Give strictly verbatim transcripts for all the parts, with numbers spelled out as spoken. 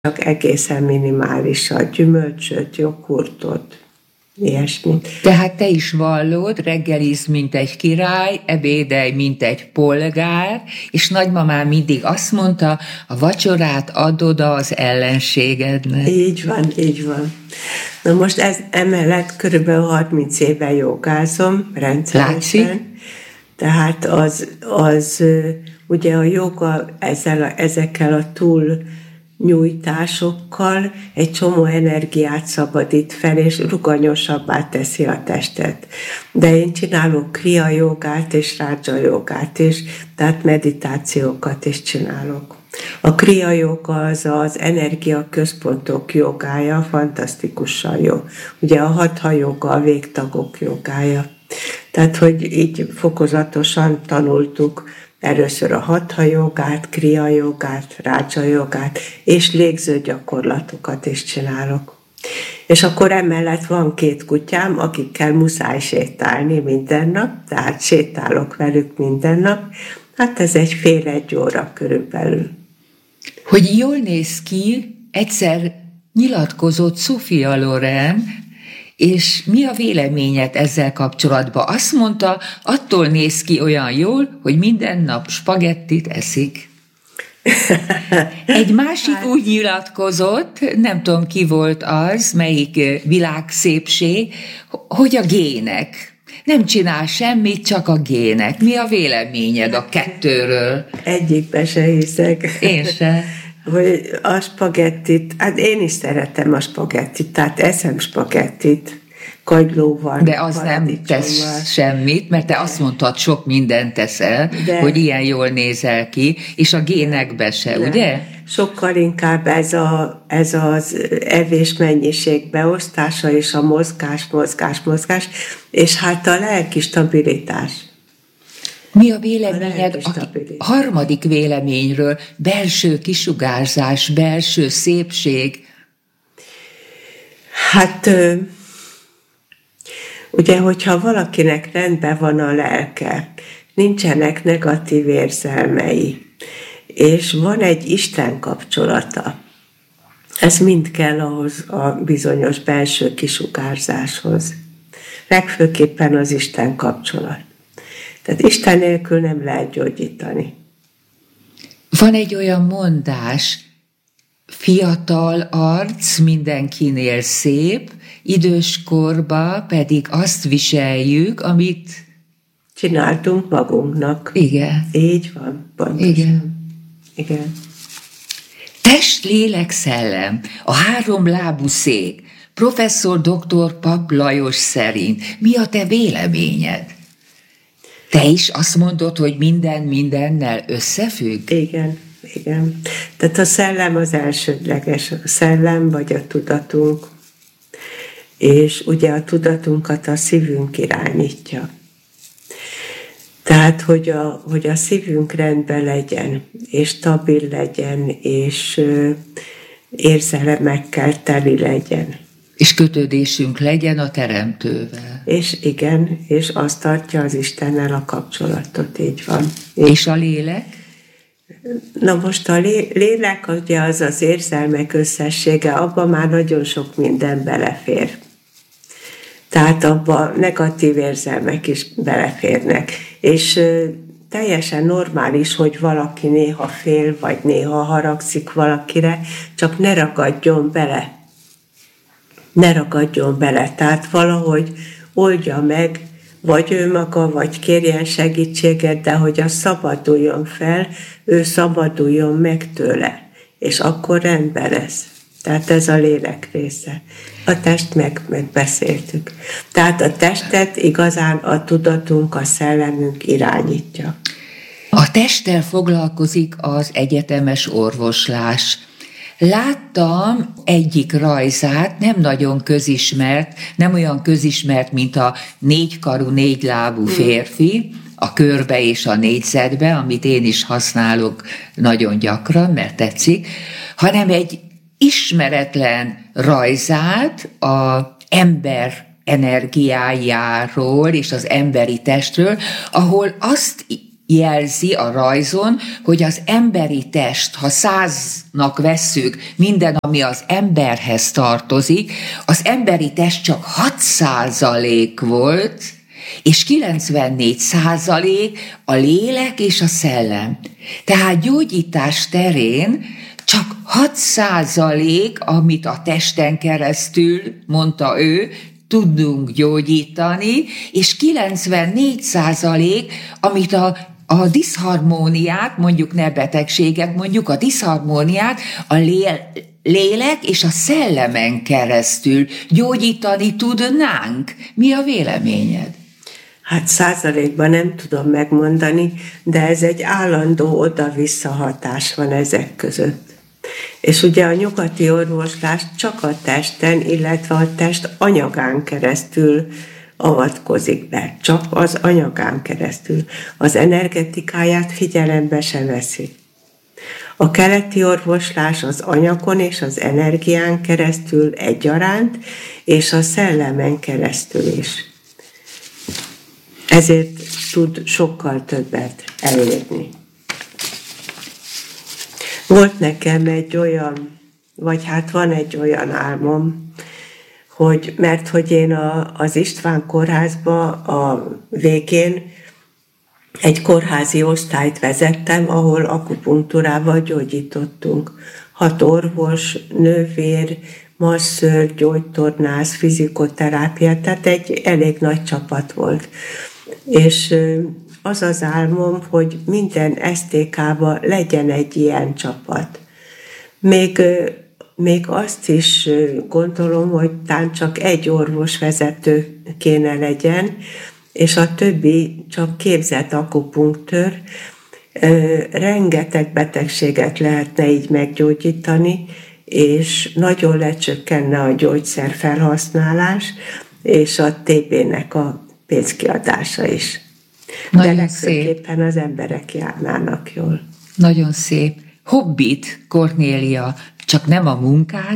csak egészen minimálisat, gyümölcsöt, joghurtot, ilyesmit. Tehát te is vallod, reggeliz, mint egy király, ebédelj, mint egy polgár, és nagymamám mindig azt mondta, a vacsorát adod az ellenségednek. Így van, így van. Na most ez emellett körülbelül harminc éve jogázom rendszeresen. Látszik? Tehát az, az ugye a joga ezzel a, ezekkel a túl nyújtásokkal egy csomó energiát szabadít fel, és rugalmasabbá teszi a testet. De én csinálok kriya jogát és rádzsa jogát is, tehát meditációkat is csinálok. A kriya joga az az energiaközpontok jogája, fantasztikusan jó. Ugye a hatha joga a végtagok jogája. Tehát, hogy így fokozatosan tanultuk először a hatha jogát, kriya jogát, rádzsa jogát, és légző gyakorlatokat is csinálok. És akkor emellett van két kutyám, akikkel muszáj sétálni minden nap, tehát sétálok velük minden nap. Hát ez egy fél-egy óra körülbelül. Hogy jól néz ki, egyszer nyilatkozott Sophia Loren, és mi a véleményed ezzel kapcsolatban? Azt mondta, attól néz ki olyan jól, hogy minden nap spagettit eszik. Egy másik hát. Úgy nyilatkozott, nem tudom ki volt az, melyik világszépség, hogy a gének. Nem csinál semmit, csak a gének. Mi a véleményed a kettőről? Egyikbe se hiszek. Én se. Hogy a spagettit, hát én is szeretem a spagettit, tehát eszem spagettit, kagylóval. De az nem tesz semmit, mert te azt mondtad, sok mindent teszel, de, hogy ilyen jól nézel ki, és a génekbe se, nem. Ugye? Sokkal inkább ez, a, ez az evés mennyiség beosztása, és a mozgás, mozgás, mozgás, és hát a lelki stabilitás. Mi a véleményed a, a harmadik véleményről? Belső kisugárzás, belső szépség? Hát ugye, hogyha valakinek rendben van a lelke, nincsenek negatív érzelmei, és van egy Isten kapcsolata, ez mind kell ahhoz a bizonyos belső kisugárzáshoz. Legfőképpen az Isten kapcsolat. Tehát Isten nélkül nem lehet gyógyítani. Van egy olyan mondás, fiatal arc mindenkinél szép, időskorba pedig azt viseljük, amit csináltunk magunknak. Igen. Így van, pontosan. Igen. Igen. Test, lélek, szellem, a három lábú szék, professzor doktor Papp Lajos szerint. Mi a te véleményed? Te is azt mondod, hogy minden mindennel összefügg? Igen, igen. Tehát a szellem az elsődleges. A szellem vagy a tudatunk. És ugye a tudatunkat a szívünk irányítja. Tehát, hogy a, hogy a szívünk rendben legyen, és stabil legyen, és ö, érzelemekkel teli legyen. És kötődésünk legyen a Teremtővel. És igen, és azt tartja az Istennel a kapcsolatot, így van. És, és a lélek? Na most a lélek ugye az az érzelmek összessége, abban már nagyon sok minden belefér. Tehát abban negatív érzelmek is beleférnek. És ö, teljesen normális, hogy valaki néha fél, vagy néha haragszik valakire, csak ne ragadjon bele. Ne ragadjon bele. Tehát valahogy oldja meg, vagy ő maga, vagy kérjen segítséget, de hogy az szabaduljon fel, ő szabaduljon meg tőle. És akkor rendben lesz. Tehát ez a lélek része. A test meg, megbeszéltük. Tehát a testet igazán a tudatunk, a szellemünk irányítja. A testtel foglalkozik az egyetemes orvoslás. Láttam egyik rajzát, nem nagyon közismert, nem olyan közismert, mint a négykarú, négylábú férfi, a körbe és a négyzetbe, amit én is használok nagyon gyakran, mert tetszik, hanem egy ismeretlen rajzát az ember energiájáról és az emberi testről, ahol azt jelzi a rajzon, hogy az emberi test, ha száznak vesszük minden, ami az emberhez tartozik, az emberi test csak hat százalék volt, és kilencvennégy százalék a lélek és a szellem. Tehát gyógyítás terén csak hat százalék, amit a testen keresztül, mondta ő, tudunk gyógyítani, és kilencvennégy százalék, amit a, a diszharmóniát, mondjuk ne betegséget, mondjuk a diszharmóniát a lél, lélek és a szellemen keresztül gyógyítani tudnánk. Mi a véleményed? Hát százalékban nem tudom megmondani, de ez egy állandó oda-vissza hatás van ezek között. És ugye a nyugati orvoslás csak a testen, illetve a test anyagán keresztül avatkozik be. Csak az anyagán keresztül. Az energetikáját figyelembe se veszi. A keleti orvoslás az anyagon és az energián keresztül egyaránt, és a szellemen keresztül is. Ezért tud sokkal többet elérni. Volt nekem egy olyan, vagy hát van egy olyan álmom, hogy, mert hogy én a, az István kórházba a végén egy kórházi osztályt vezettem, ahol akupunktúrával gyógyítottunk. Hat orvos, nővér, masször, gyógytornász, fizikoterápia, tehát egy elég nagy csapat volt. És az az álmom, hogy minden es té ká-ba legyen egy ilyen csapat. Még, még azt is gondolom, hogy talán csak egy orvosvezető kéne legyen, és a többi csak képzett akupunktőr. Rengeteg betegséget lehetne így meggyógyítani, és nagyon lecsökkenne a gyógyszer felhasználás, és a té bének a pénzkiadása is. Nagyon de legfőképpen az emberek járnának jól. Nagyon szép. Hobbit, Kornélia, csak nem a munkád?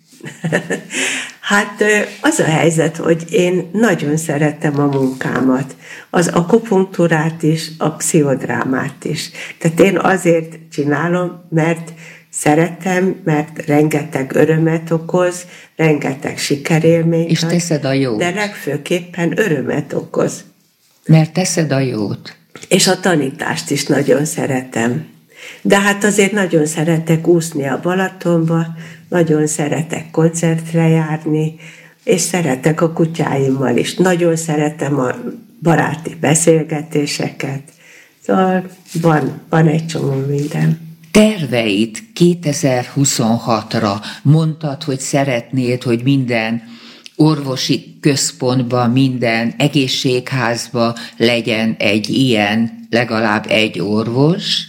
Hát az a helyzet, hogy én nagyon szeretem a munkámat. Az akupunktúrát is, a pszichodrámát is. Tehát én azért csinálom, mert szeretem, mert rengeteg örömet okoz, rengeteg sikerélményt. És teszed a jót. De legfőképpen örömet okoz. Mert teszed a jót. És a tanítást is nagyon szeretem. De hát azért nagyon szeretek úszni a Balatonba, nagyon szeretek koncertre járni, és szeretek a kutyáimmal is. Nagyon szeretem a baráti beszélgetéseket. Szóval van, van egy csomó minden. Terveid kétezer-huszonhatra mondtad, hogy szeretnéd, hogy minden orvosi központban, minden egészségházban legyen egy ilyen, legalább egy orvos,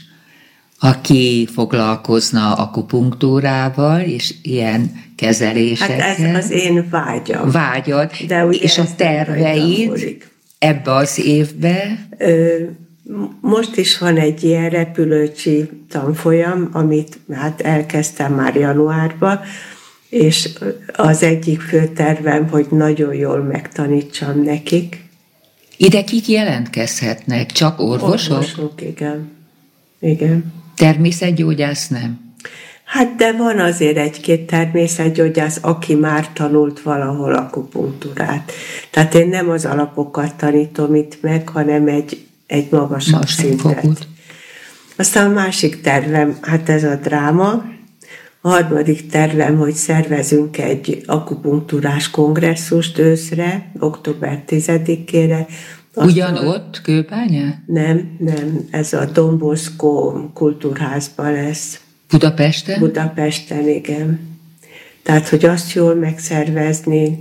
aki foglalkozna akupunktúrával és ilyen kezelésekkel. Hát ez az én vágyam. Vágyad, de és a terveid ebbe az évbe? Ö, most is van egy ilyen repülőcsi tanfolyam, amit hát elkezdtem már januárban, és az egyik fő tervem, hogy nagyon jól megtanítsam nekik. Ide kik jelentkezhetnek? Csak orvosok? Orvosok, igen. Igen. Természetgyógyász nem? Hát de van azért egy-két természetgyógyász, aki már tanult valahol akupunktúrát. Tehát én nem az alapokat tanítom itt meg, hanem egy, egy magasabb Más szintet. Fogut. Aztán a másik tervem, hát ez a dráma. A harmadik tervem, hogy szervezünk egy akupunktúrás kongresszust őszre, október tizedikére. Ugyan ott, Kőbányán? Nem, nem, ez a Don Bosco kultúrházban lesz. Budapesten? Budapesten, igen. Tehát, hogy azt jól megszervezni,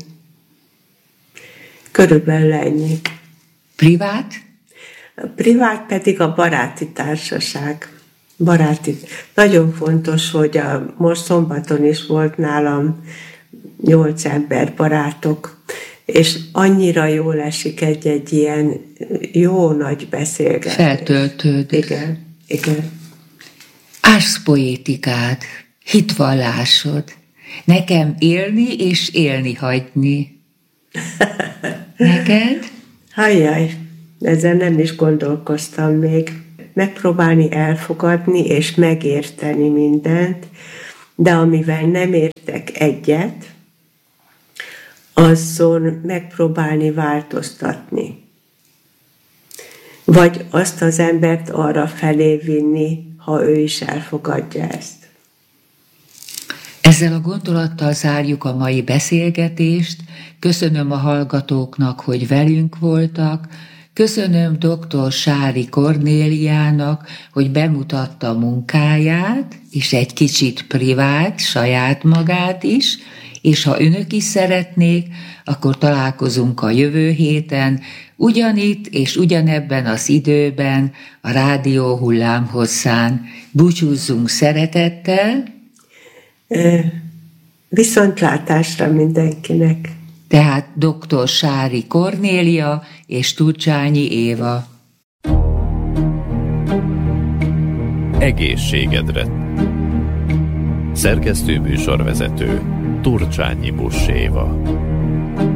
körülbelül ennyi. Privát? A privát pedig a baráti társaság. Baráti. Nagyon fontos, hogy a, most szombaton is volt nálam nyolc ember, barátok, és annyira jól esik egy-egy ilyen jó nagy beszélgetés. Feltöltődik. Igen, igen. Árspoétikád, hitvallásod. Nekem élni és élni hagyni. Neked? Hajjaj, ezen nem is gondolkoztam még. megpróbálni elfogadni és megérteni mindent, de amivel nem értek egyet, azon megpróbálni változtatni. Vagy azt az embert arra felé vinni, ha ő is elfogadja ezt. Ezzel a gondolattal zárjuk a mai beszélgetést. Köszönöm a hallgatóknak, hogy velünk voltak. Köszönöm dr. Sári Kornéliának, hogy bemutatta munkáját, és egy kicsit privát, saját magát is, és ha önök is szeretnék, akkor találkozunk a jövő héten, ugyanitt és ugyanebben az időben, a rádió hullámhosszán. Búcsúzzunk szeretettel. Viszontlátásra mindenkinek. Tehát dr. Sári Kornélia és Turcsányi Éva. Egészségedre. Szerkesztő műsorvezető Turcsányi Buss Éva.